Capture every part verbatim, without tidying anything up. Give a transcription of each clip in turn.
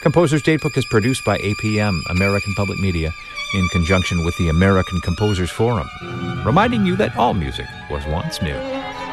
Composer's Datebook is produced by A P M, American Public Media, in conjunction with the American Composers Forum, reminding you that all music was once new.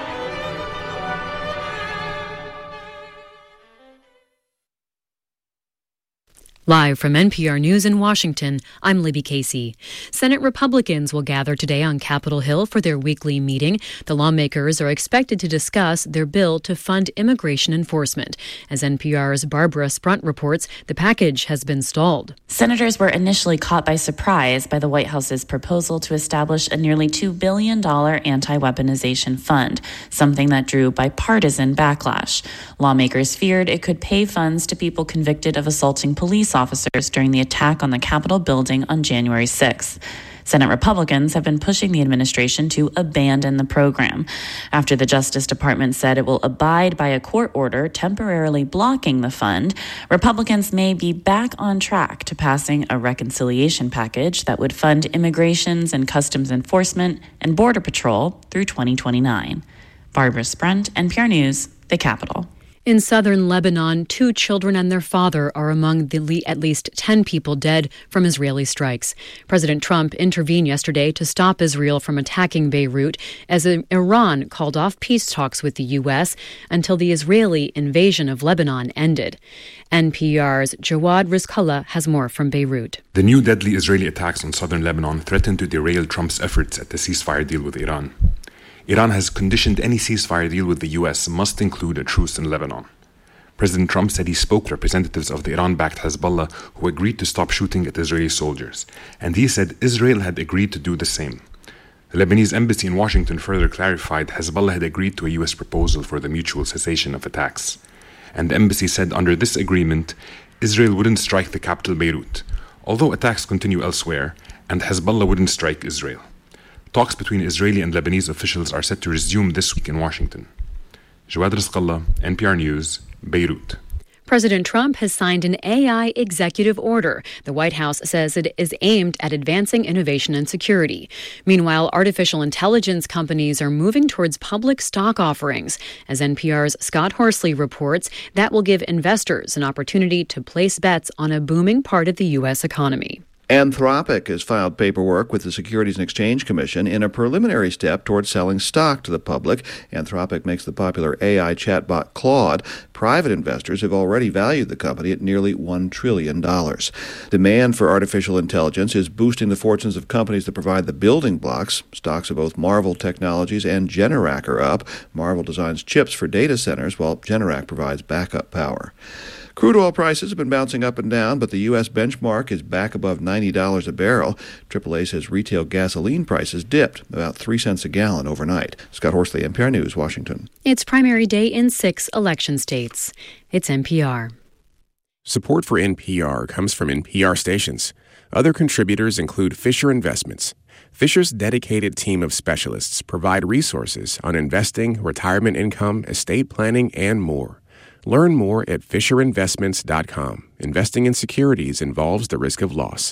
Live from N P R News in Washington, I'm Libby Casey. Senate Republicans will gather today on Capitol Hill for their weekly meeting. The lawmakers are expected to discuss their bill to fund immigration enforcement. As N P R's Barbara Sprunt reports, the package has been stalled. Senators were initially caught by surprise by the White House's proposal to establish a nearly two billion dollars anti-weaponization fund, something that drew bipartisan backlash. Lawmakers feared it could pay funds to people convicted of assaulting police officers during the attack on the Capitol building on January sixth. Senate Republicans have been pushing the administration to abandon the program. After the Justice Department said it will abide by a court order temporarily blocking the fund, Republicans may be back on track to passing a reconciliation package that would fund immigrations and customs enforcement and Border Patrol through twenty twenty-nine. Barbara Sprunt, N P R News, the Capitol. In southern Lebanon, two children and their father are among the at least ten people dead from Israeli strikes. President Trump intervened yesterday to stop Israel from attacking Beirut as Iran called off peace talks with the U S until the Israeli invasion of Lebanon ended. N P R's Jawad Rizkallah has more from Beirut. The new deadly Israeli attacks on southern Lebanon threaten to derail Trump's efforts at the ceasefire deal with Iran. Iran has conditioned any ceasefire deal with the U S must include a truce in Lebanon. President Trump said he spoke to representatives of the Iran-backed Hezbollah who agreed to stop shooting at Israeli soldiers, and he said Israel had agreed to do the same. The Lebanese embassy in Washington further clarified Hezbollah had agreed to a U S proposal for the mutual cessation of attacks. And the embassy said under this agreement, Israel wouldn't strike the capital Beirut, although attacks continue elsewhere, and Hezbollah wouldn't strike Israel. Talks between Israeli and Lebanese officials are set to resume this week in Washington. Jawad Rizkallah, N P R News, Beirut. President Trump has signed an A I executive order. The White House says it is aimed at advancing innovation and security. Meanwhile, artificial intelligence companies are moving towards public stock offerings. As N P R's Scott Horsley reports, that will give investors an opportunity to place bets on a booming part of the U S economy. Anthropic has filed paperwork with the Securities and Exchange Commission in a preliminary step towards selling stock to the public. Anthropic makes the popular A I chatbot Claude. Private investors have already valued the company at nearly one trillion dollars. Demand for artificial intelligence is boosting the fortunes of companies that provide the building blocks. Stocks of both Marvell Technologies and Generac are up. Marvell designs chips for data centers, while Generac provides backup power. Crude oil prices have been bouncing up and down, but the U S benchmark is back above ninety dollars a barrel. triple A says retail gasoline prices dipped about three cents a gallon overnight. Scott Horsley, N P R News, Washington. It's primary day in six election states. It's N P R. Support for N P R comes from N P R stations. Other contributors include Fisher Investments. Fisher's dedicated team of specialists provide resources on investing, retirement income, estate planning, and more. Learn more at fisher investments dot com. Investing in securities involves the risk of loss.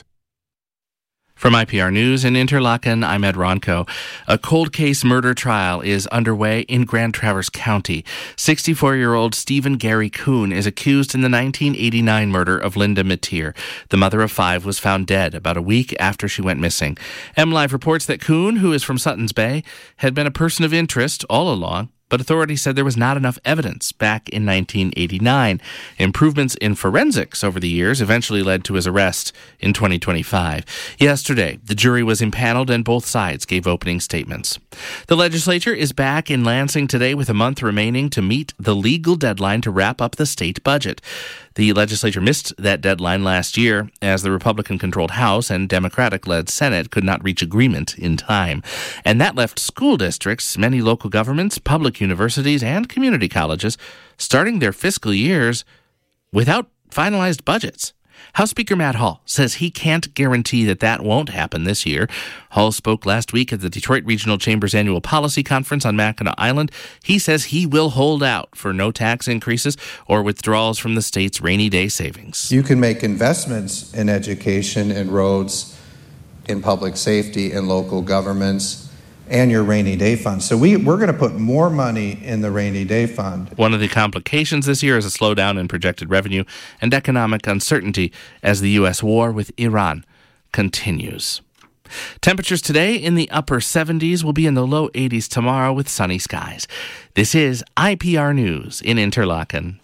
From I P R News in Interlaken, I'm Ed Ronco. A cold case murder trial is underway in Grand Traverse County. sixty-four-year-old Stephen Gary Kuhn is accused in the nineteen eighty-nine murder of Linda Mateer. The mother of five was found dead about a week after she went missing. MLive reports that Kuhn, who is from Suttons Bay, had been a person of interest all along, but authorities said there was not enough evidence back in nineteen eighty-nine. Improvements in forensics over the years eventually led to his arrest in twenty twenty-five. Yesterday, the jury was impaneled and both sides gave opening statements. The legislature is back in Lansing today with a month remaining to meet the legal deadline to wrap up the state budget. The legislature missed that deadline last year as the Republican-controlled House and Democratic-led Senate could not reach agreement in time. And that left school districts, many local governments, public universities, and community colleges starting their fiscal years without finalized budgets. House Speaker Matt Hall says he can't guarantee that that won't happen this year. Hall spoke last week at the Detroit Regional Chamber's annual policy conference on Mackinac Island. He says he will hold out for no tax increases or withdrawals from the state's rainy day savings. You can make investments in education and roads, in public safety, in local governments, and your rainy day fund. So we, we're going to put more money in the rainy day fund. One of the complications this year is a slowdown in projected revenue and economic uncertainty as the U S war with Iran continues. Temperatures today in the upper seventies, will be in the low eighties tomorrow with sunny skies. This is I P R News in Interlaken.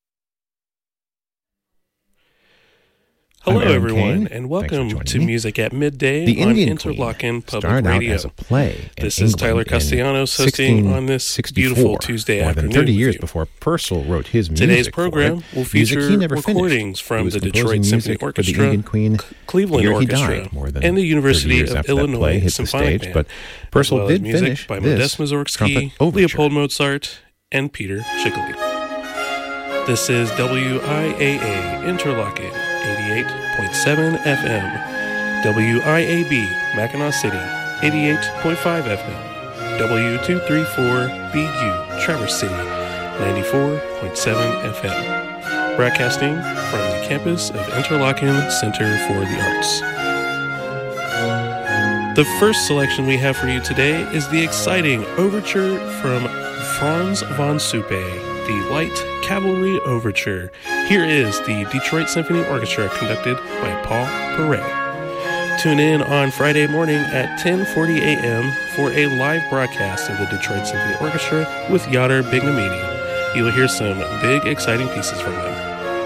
Hello, everyone, and welcome to Music at Midday the on Indian Interlaken Public started Radio. Out as a play this in is England Tyler Castellanos hosting on this beautiful Tuesday more afternoon. Than thirty years before Purcell wrote his music. Today's program will feature recordings from the Detroit Symphony Orchestra, the Queen. Cleveland Here Orchestra, he more than and the University of Illinois hit Symphonic the stage, Band, but Purcell as well as did music finish by this Modest Mussorgsky, Leopold Mozart, and Peter Schickele. This is W I A A Interlaken eighty-eight point seven F M, W I A B Mackinac City eighty-eight point five F M, W two thirty-four B U Traverse City ninety-four point seven F M, broadcasting from the campus of Interlaken Center for the Arts. The first selection we have for you today is the exciting overture from Franz von Suppe, the Light Cavalry Overture. Here is the Detroit Symphony Orchestra conducted by Paul Perret. Tune in on Friday morning at ten forty a.m. for a live broadcast of the Detroit Symphony Orchestra with Yadar Bignamini. You will hear some big, exciting pieces from them.